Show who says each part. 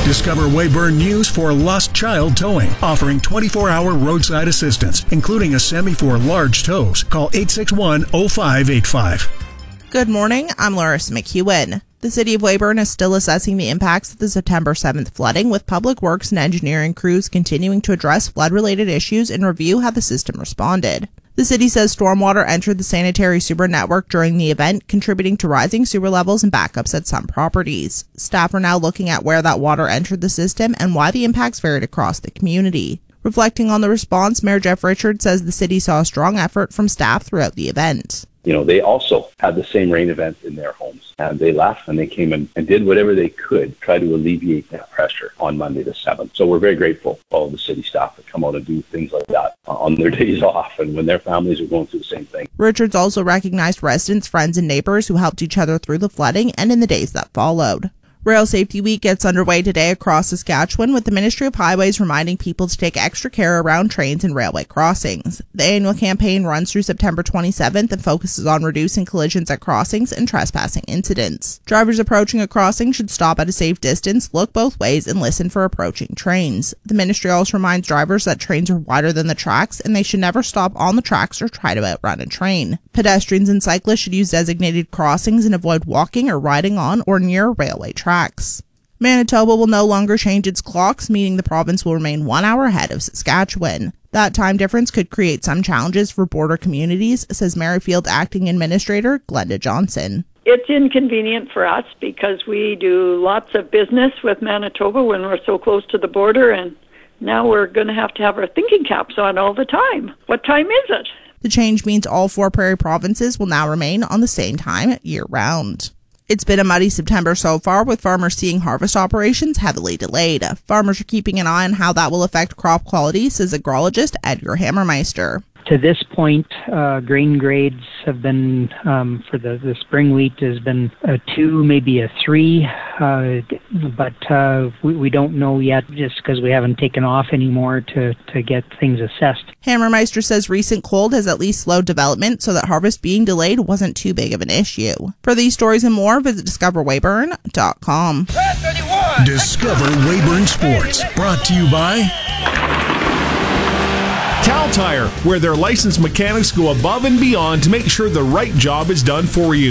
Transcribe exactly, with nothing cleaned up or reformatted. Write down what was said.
Speaker 1: Discover Weyburn News for Lost Child Towing, offering twenty-four hour roadside assistance, including a semi for large tows. Call eight six one, oh five eight five.
Speaker 2: Good morning, I'm Larissa McEwen. The City of Weyburn is still assessing the impacts of the September seventh flooding, with public works and engineering crews continuing to address flood-related issues and review how the system responded. The city says stormwater entered the sanitary sewer network during the event, contributing to rising sewer levels and backups at some properties. Staff are now looking at where that water entered the system and why the impacts varied across the community. Reflecting on the response, Mayor Jeff Richards says the city saw a strong effort from staff throughout the event.
Speaker 3: You know, they also had the same rain event in their homes, and they left and they came in and did whatever they could to try to alleviate that pressure on Monday the seventh. So we're very grateful for all of the city staff that come out and do things like that on their days off and when their families are going through the same thing.
Speaker 2: Richards also recognized residents, friends, and neighbors who helped each other through the flooding and in the days that followed. Rail Safety Week gets underway today across Saskatchewan, with the Ministry of Highways reminding people to take extra care around trains and railway crossings. The annual campaign runs through September twenty-seventh and focuses on reducing collisions at crossings and trespassing incidents. Drivers approaching a crossing should stop at a safe distance, look both ways, and listen for approaching trains. The ministry also reminds drivers that trains are wider than the tracks and they should never stop on the tracks or try to outrun a train. Pedestrians and cyclists should use designated crossings and avoid walking or riding on or near railway tracks. Manitoba will no longer change its clocks, meaning the province will remain one hour ahead of Saskatchewan. That time difference could create some challenges for border communities, says Merrifield Acting Administrator Glenda Johnson.
Speaker 4: It's inconvenient for us because we do lots of business with Manitoba when we're so close to the border, and now we're going to have to have our thinking caps on all the time. What time is it?
Speaker 2: The change means all four prairie provinces will now remain on the same time year-round. It's been a muddy September so far, with farmers seeing harvest operations heavily delayed. Farmers are keeping an eye on how that will affect crop quality, says agrologist Edgar Hammermeister.
Speaker 5: To this point, uh, grain grades have been, um, for the, the spring wheat, has been a two, maybe a three, uh, but uh, we, we don't know yet just because we haven't taken off anymore to, to get things assessed.
Speaker 2: Hammermeister says recent cold has at least slowed development so that harvest being delayed wasn't too big of an issue. For these stories and more, visit discover weyburn dot com.
Speaker 1: Discover Weyburn Sports, brought to you by
Speaker 6: Cal Tire, where their licensed mechanics go above and beyond to make sure the right job is done for you.